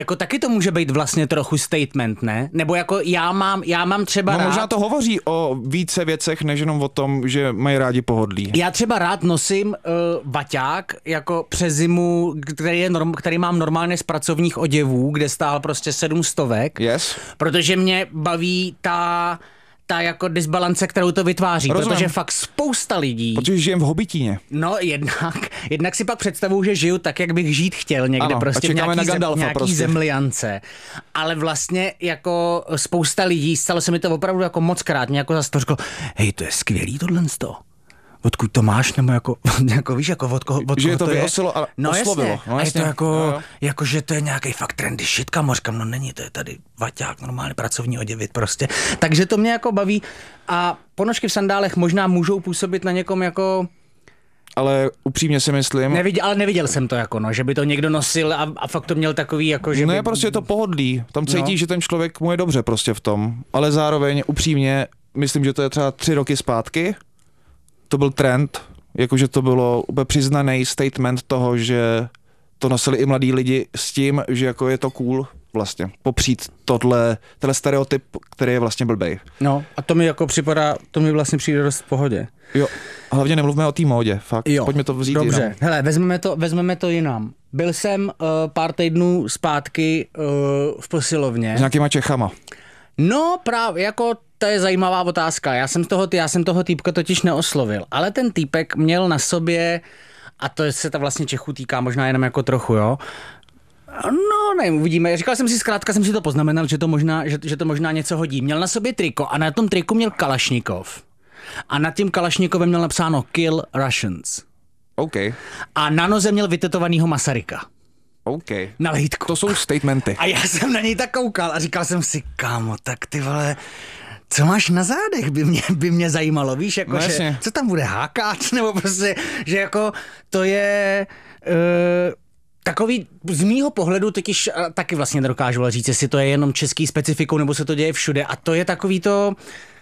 Jako taky to může být vlastně trochu statement, ne? Nebo jako já mám třeba rád... možná to hovoří o více věcech, než jenom o tom, že mají rádi pohodlí. Já třeba rád nosím vaťák jako přes zimu, který mám normálně z pracovních oděvů, kde stál prostě 700. Yes. Protože mě baví ta jako disbalance, kterou to vytváří, protože fakt spousta lidí... Protože žijem v Hobitíně. No jednak si pak představuju, že žiju tak, jak bych žít chtěl někde, ano, prostě v nějaký zemliance. Ale vlastně jako spousta lidí, stalo se mi to opravdu jako mockrát, mě jako zase to řeklo, hej, to je skvělý tohleto. Odkud to máš, nebo jako víš, jako od koho že to to je? vyosilo a oslovilo. No a je to jako, že to je nějaký fakt trendy shit, kamořkam, no není, to je tady vaťák, normálně pracovní oděvit prostě. Takže to mě jako baví a ponožky v sandálech možná můžou působit na někom jako... Ale upřímně si myslím... Ale neviděl jsem to jako, no, že by to někdo nosil a fakt to měl takový jako, že by... prostě je to pohodlí. Tam cítí, že ten člověk mu je dobře prostě v tom. Ale zároveň upřímně myslím, že to je třeba 3 roky zpátky. To byl trend, jakože to bylo úplně přiznaný statement toho, že to nosili i mladí lidi s tím, že jako je to cool vlastně popřít tenhle stereotyp, který je vlastně blbej. No a to mi jako připadá, to mi vlastně přijde dost v pohodě. Jo, hlavně nemluvme o té módě, fakt. Jo, pojďme to vzít dobře. Jinam. Hele, vezmeme to jinam. Byl jsem pár týdnů zpátky v posilovně. S nějakýma Čechama. No právě, jako to je zajímavá otázka. Já jsem toho týpka totiž neoslovil, ale ten týpek měl na sobě, a to se ta vlastně Čechů týká možná jenom jako trochu, jo. No, nevím, uvidíme. Říkal jsem si, zkrátka jsem si to poznamenal, že to možná něco hodí. Měl na sobě triko a na tom triku měl Kalašnikov. A nad tím Kalašnikovem měl napsáno Kill Russians. OK. A na noze měl vytetovanýho Masaryka. OK. Na lejtku. To jsou statementy. A já jsem na něj tak koukal a říkal jsem si, kámo, tak ty vole, co máš na zádech, by mě zajímalo, víš, jako, no, že, co tam bude hákat, nebo prostě, že jako to je... Takový, z mýho pohledu totiž taky vlastně nedokážu říct, jestli to je jenom český specifikou, nebo se to děje všude. A to je takový to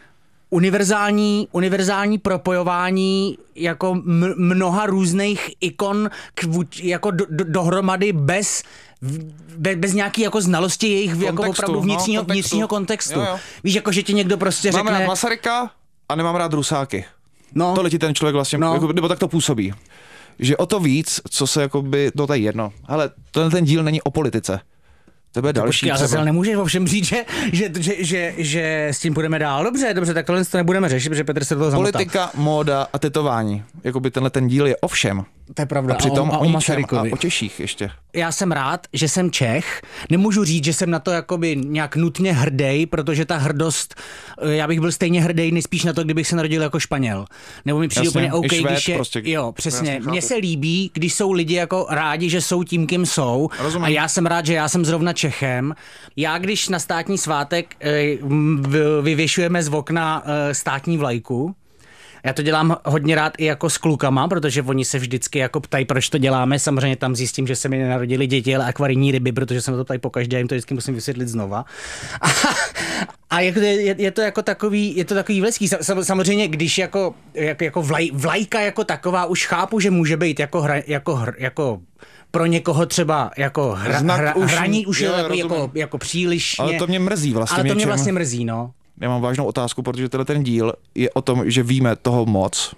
univerzální propojování jako mnoha různých ikon jako dohromady bez nějaký jako znalosti jejich kontextu, jako opravdu vnitřního kontextu. Jo. Víš, jako že ti někdo prostě řekne... Mám rád Masaryka a nemám rád Rusáky. No. To letí ten člověk vlastně, jako, nebo tak to působí. Že o to víc, co se jakoby, no to je jedno, ale ten díl není o politice. To bude další. Já zase nemůžeš ovšem říct, že s tím půjdeme dál. Dobře, tak tohle to nebudeme řešit, protože Petr se do toho zamotal. Politika, móda a tetování. Jakoby ten díl je o všem. To je pravda. A přitom o Masarykovi. A o Češích ještě. Já jsem rád, že jsem Čech. Nemůžu říct, že jsem na to jakoby nějak nutně hrdej, protože ta hrdost, já bych byl stejně hrdej nejspíš na to, kdybych se narodil jako Španěl. Nebo mi přijde úplně OK, když je... Prostě, jo, přesně. Mně se líbí, když jsou lidi jako rádi, že jsou tím, kým jsou. Rozumím. A já jsem rád, že já jsem zrovna Čechem. Já když na státní svátek vyvěšujeme z okna státní vlajku, já to dělám hodně rád i jako s klukama, protože oni se vždycky jako ptají, proč to děláme. Samozřejmě tam zjistím, že se mi nenarodili děti, ale akvarijní ryby, protože se na to ptají pokaždé, já jim to vždycky musím vysvětlit znova. A je to jako takový, je to takový vleský. Samozřejmě, když jako vlajka jako taková, už chápu, že může být jako pro někoho třeba jako hraní už je jako přílišně. Ale to mě mrzí vlastně. Ale to mě vlastně mrzí, no. Já mám vážnou otázku, protože ten díl je o tom, že víme toho moc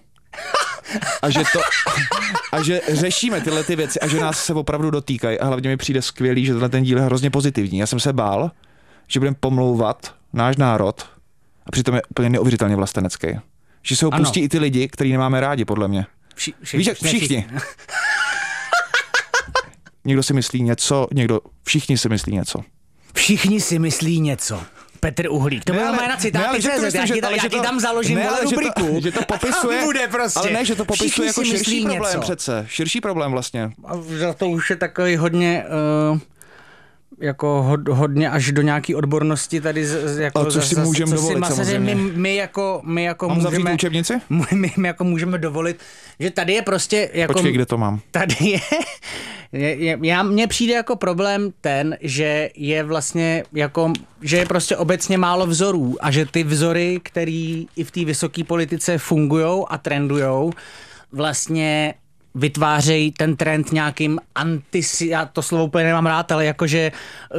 a že řešíme tyhle ty věci a že nás se opravdu dotýkají a hlavně mi přijde skvělý, že ten díl je hrozně pozitivní. Já jsem se bál, že budeme pomlouvat náš národ a přitom je úplně neuvěřitelně vlastenecký. Že se ho pustí i ty lidi, který nemáme rádi, podle mě. Víš, jak všichni. Někdo si myslí něco, všichni si myslí něco. Všichni si myslí něco. Petr Uhlík. To bylo na citáty CZ, já ti tam založím rubriku. Že to popisuje, bude prostě. Ale ne, že to popisuje jako širší problém něco. přece. Širší problém vlastně. A to už je takový hodně... jako hodně až do nějaký odbornosti tady jako což si můžeme dovolit samozřejmě. My jako mám zavřít učebnici? My jako můžeme dovolit, že tady je prostě jako... Počkej, kde to mám? Tady mně přijde jako problém ten, že je vlastně jako, že je prostě obecně málo vzorů a že ty vzory, který i v té vysoké politice fungujou a trendujou, vlastně vytvářejí ten trend nějakým já to slovo úplně nemám rád, ale jakože